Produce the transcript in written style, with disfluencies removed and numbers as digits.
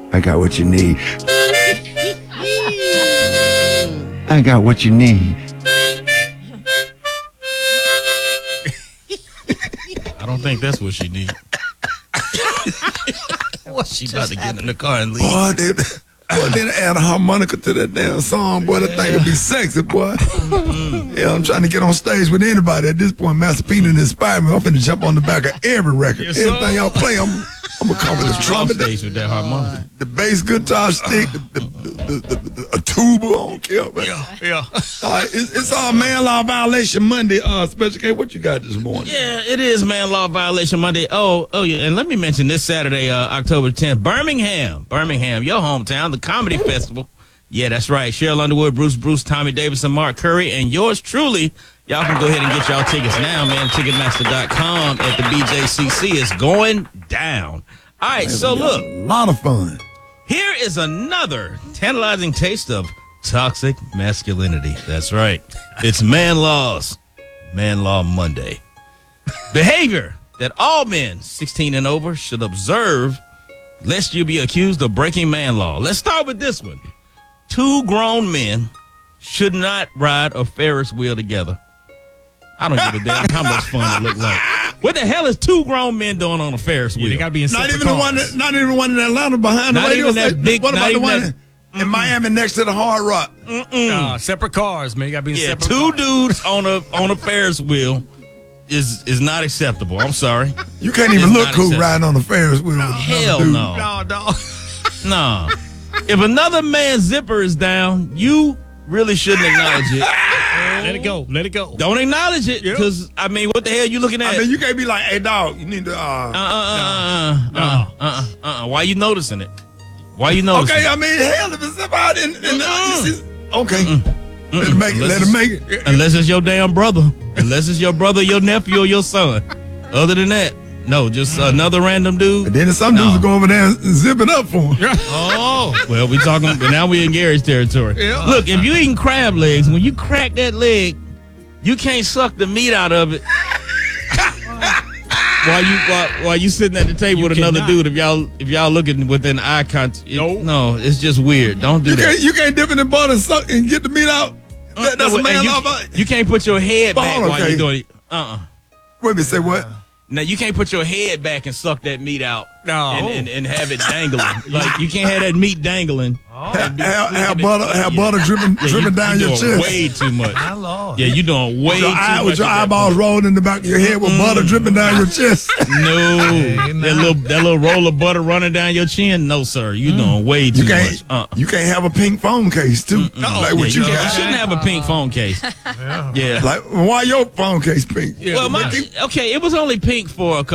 I got what you need. I got what you need. I don't think that's what she needs. She about to get in the car and leave. Boy, they add a harmonica to that damn song, boy. That thing would be sexy, boy. Yeah, I'm trying to get on stage with anybody at this point. Master P inspired me. I'm finna jump on the back of every record. Yes, Everything y'all play, I'm gonna come with the trumpet, with that harmonica. the bass guitar stick, a tuba. I don't care, man. Yeah. It's all Man Law Violation Monday. Special K, what you got this morning? Yeah, it is Man Law Violation Monday. Oh, yeah. And let me mention this Saturday, October 10th, Birmingham, your hometown, the Comedy Festival. Yeah, that's right. Cheryl Underwood, Bruce, Tommy Davidson, Mark Curry, and yours truly. Y'all can go ahead and get y'all tickets now, man. Ticketmaster.com at the BJCC. It's going down. All right, so look. A lot of fun. Here is another tantalizing taste of toxic masculinity. That's right. It's Man Law Monday. Behavior that all men 16 and over should observe lest you be accused of breaking man law. Let's start with this one. 2 grown men should not ride a Ferris wheel together. I don't give a damn how much fun it look like. What the hell is 2 grown men doing on a Ferris wheel? They gotta be in Not separate even cars. not even one in Atlanta behind Not the radio even that station. big- What not about the even one that- in Miami next to the Hard Rock? Separate cars, man. You gotta be in Yeah, separate 2 cars. dudes on a Ferris wheel is not acceptable. I'm sorry. You can't even It's look not cool acceptable. riding on the Ferris wheel. with Hell another dude. no. No, dog. No. If another man's zipper is down, you really shouldn't acknowledge it. Let it go. Let it go. Don't acknowledge it, Yep. because, I mean, what the hell you looking at? I mean, you can't be like, hey, dog, you need to, Why you noticing it? Why you noticing Okay, it? I mean, hell, if it's about okay. Let him make it. Unless it's your damn brother. Unless it's your brother, your nephew, or your son. Other than that, no, just another random dude. And then some dudes will go over there and zip it up for him. Oh, well, we talking, but now we in Gary's territory. Yeah. Look, if you eating crab legs, when you crack that leg, you can't suck the meat out of it. while you sitting at the table with another dude, if y'all looking within eye contact, no, it's just weird. Don't do that. You can't dip it in butter and suck and get the meat out. That's a man law. You can't put your head back Hold on, while okay. you're doing it. Wait a minute, say what? Now you can't put your head back and suck that meat out. No. and have it dangling. Like you can't have that meat dangling. Have butter dripping down you your doing chest. way too much. My Lord. Yeah, you doing way too much. With your at that eyeballs rolled in the back of your head with butter dripping down your chest. No, that little roll of butter running down your chin. No, sir, you doing way too much. You can't have a pink phone case too. Like what you You got. shouldn't have a pink phone case. Yeah. Like why your phone case pink? Well, it was only pink for a